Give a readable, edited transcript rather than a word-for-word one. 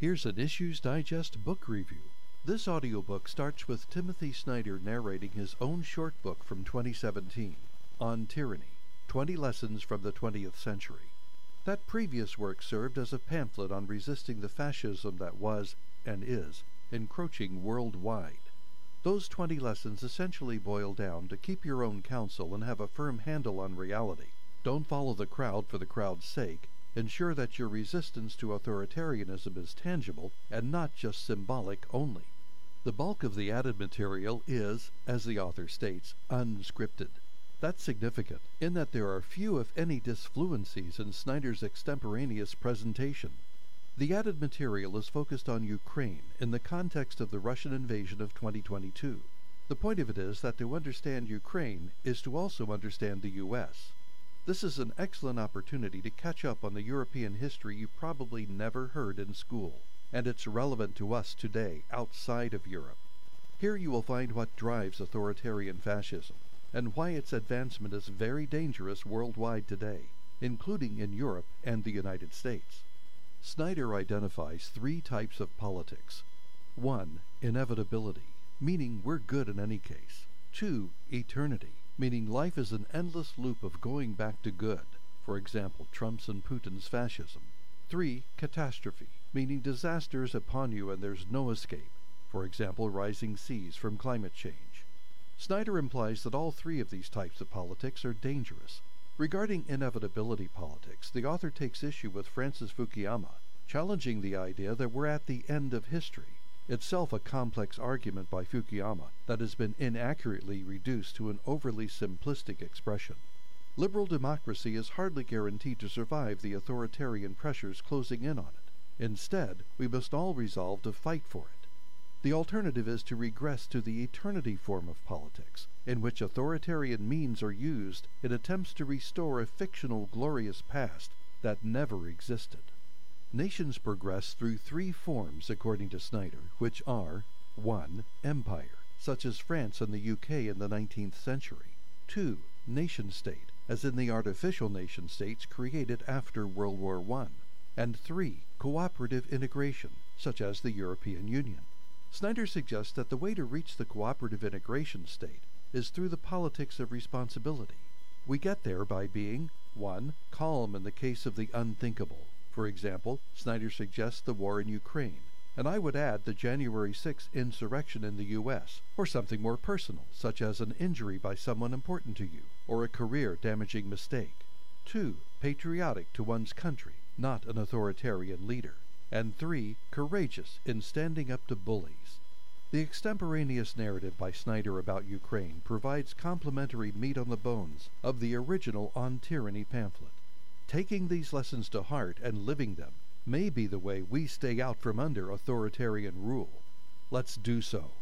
Here's an Issues Digest book review. This audiobook starts with Timothy Snyder narrating his own short book from 2017, On Tyranny, 20 Lessons from the 20th Century. That previous work served as a pamphlet on resisting the fascism that was, and is, encroaching worldwide. Those 20 lessons essentially boil down to keep your own counsel and have a firm handle on reality. Don't follow the crowd for the crowd's sake. Ensure that your resistance to authoritarianism is tangible and not just symbolic only. The bulk of the added material is, as the author states, unscripted. That's significant, in that there are few if any disfluencies in Snyder's extemporaneous presentation. The added material is focused on Ukraine in the context of the Russian invasion of 2022. The point of it is that to understand Ukraine is to also understand the U.S. This is an excellent opportunity to catch up on the European history you probably never heard in school, and it's relevant to us today outside of Europe. Here you will find what drives authoritarian fascism, and why its advancement is very dangerous worldwide today, including in Europe and the United States. Snyder identifies 3 types of politics. 1. Inevitability, meaning we're good in any case. 2. Eternity, meaning life is an endless loop of going back to good, for example, Trump's and Putin's fascism. 3. Catastrophe, meaning disaster is upon you and there's no escape, for example, rising seas from climate change. Snyder implies that all 3 of these types of politics are dangerous. Regarding inevitability politics, the author takes issue with Francis Fukuyama, challenging the idea that we're at the end of history, itself a complex argument by Fukuyama that has been inaccurately reduced to an overly simplistic expression. Liberal democracy is hardly guaranteed to survive the authoritarian pressures closing in on it. Instead, we must all resolve to fight for it. The alternative is to regress to the eternity form of politics, in which authoritarian means are used in attempts to restore a fictional glorious past that never existed. Nations progress through 3 forms, according to Snyder, which are 1. Empire, such as France and the UK in the 19th century. 2. Nation-state, as in the artificial nation-states created after World War I. And 3. Cooperative integration, such as the European Union. Snyder suggests that the way to reach the cooperative integration state is through the politics of responsibility. We get there by being 1. Calm in the case of the unthinkable. For example, Snyder suggests the war in Ukraine, and I would add the January 6th insurrection in the U.S., or something more personal, such as an injury by someone important to you, or a career-damaging mistake. 2. Patriotic to one's country, not an authoritarian leader. And 3. Courageous in standing up to bullies. The extemporaneous narrative by Snyder about Ukraine provides complementary meat on the bones of the original On Tyranny pamphlet. Taking these lessons to heart and living them may be the way we stay out from under authoritarian rule. Let's do so.